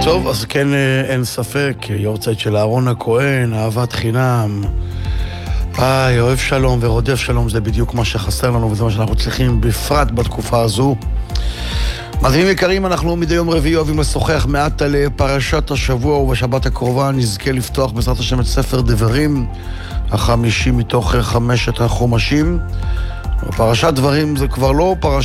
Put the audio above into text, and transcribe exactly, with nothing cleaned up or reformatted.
טוב, אז כן, אין ספק, יורצייט של אהרון הכהן, אהבת חינם. איי, אוהב שלום ורודף שלום, זה בדיוק מה שחסר לנו, וזה מה שאנחנו צריכים בפרט בתקופה הזו. מאזינים יקרים, אנחנו מדי יום רביעי אוהבים לשוחח מעט על פרשת השבוע, ובשבת הקרובה נזכה לפתוח בעזרת השם את ספר דברים, החמישי מתוך חמשת החומשים. פרשת דברים זה כבר לא פרשת